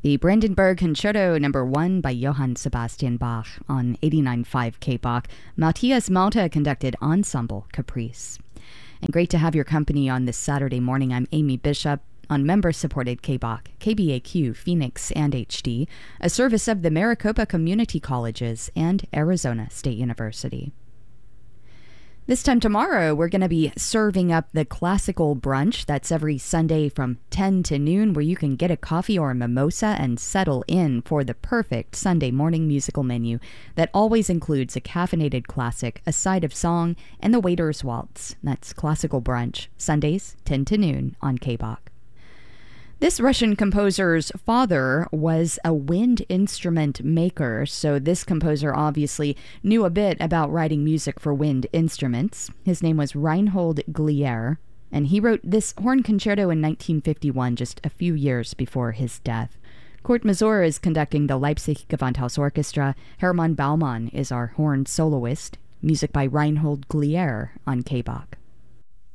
The Brandenburg Concerto No. 1 by Johann Sebastian Bach on 89.5 KBach. Matthias Malta conducted Ensemble Caprice. And great to have your company on this Saturday morning. I'm Amy Bishop on member-supported KBach, KBAQ, Phoenix, and HD, a service of the Maricopa Community Colleges and Arizona State University. This time tomorrow, we're going to be serving up the classical brunch. That's every Sunday from 10 to noon, where you can get a coffee or a mimosa and settle in for the perfect Sunday morning musical menu that always includes a caffeinated classic, a side of song, and the waiter's waltz. That's classical brunch, Sundays, 10 to noon on KBach. This Russian composer's father was a wind instrument maker, so this composer obviously knew a bit about writing music for wind instruments. His name was Reinhold Glier, and he wrote this horn concerto in 1951, just a few years before his death. Kurt Masur is conducting the Leipzig Gewandhaus Orchestra. Hermann Baumann is our horn soloist. Music by Reinhold Glier on KBach.